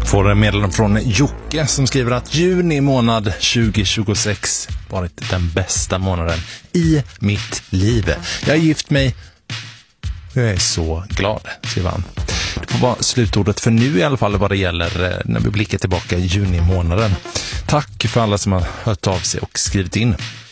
Får en meddelande från Jocke som skriver att juni månad 2026 varit den bästa månaden i mitt liv. Jag har gift mig. Jag är så glad, skriver han. Det får vara slutordet för nu i alla fall vad det gäller när vi blickar tillbaka i juni månaden. Tack för alla som har hört av sig och skrivit in.